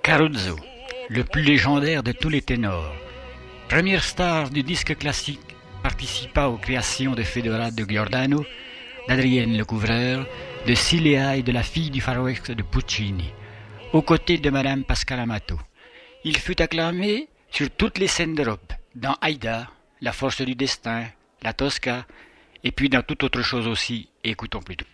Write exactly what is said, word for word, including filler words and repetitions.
Caruso, le plus légendaire de tous les ténors. Première star du disque classique, participa aux créations de Fedora de Giordano, d'Adrienne Lecouvreur, de Silea et de la fille du Far West de Puccini, aux côtés de Madame Pascal Amato. Il fut acclamé sur toutes les scènes d'Europe, dans Aïda, La force du destin, La Tosca, et puis dans toute autre chose aussi, écoutons plutôt.